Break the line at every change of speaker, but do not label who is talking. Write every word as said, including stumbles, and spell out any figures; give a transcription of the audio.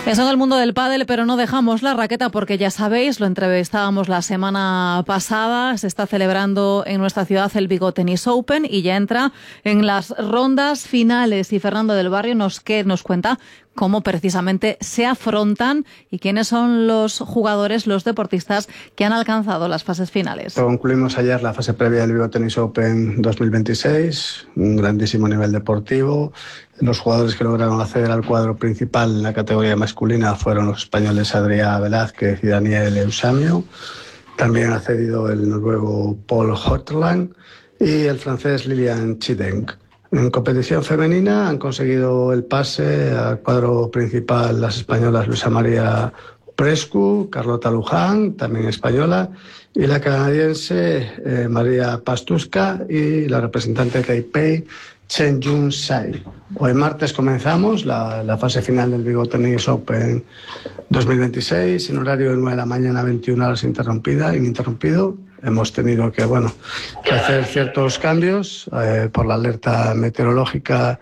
Eso en el mundo del pádel, pero no dejamos la raqueta porque ya sabéis, lo entrevistábamos la semana pasada, se está celebrando en nuestra ciudad el Vigo Tennis Open y ya entra en las rondas finales. Y Fernando del Barrio nos, que nos cuenta cómo precisamente se afrontan y quiénes son los jugadores, los deportistas que han alcanzado las fases finales.
Concluimos ayer la fase previa del Vigo Tennis Open dos mil veintiséis, un grandísimo nivel deportivo. Los jugadores que lograron acceder al cuadro principal en la categoría masculina fueron los españoles Adrià Velázquez y Daniel Eusamio. También ha accedido el noruego Paul Hotland y el francés Lilian Chidenc. En competición femenina han conseguido el pase al cuadro principal las españolas Luisa María Prescu, Carlota Luján, también española, y la canadiense eh, María Pastuska y la representante de Taipei, Chen Jun Sai. Hoy martes comenzamos la, la fase final del Vigo Tennis Open dos mil veintiséis en horario de nueve de la mañana a veintiuna horas interrumpida, ininterrumpido. Hemos tenido que, bueno, que hacer ciertos cambios eh, por la alerta meteorológica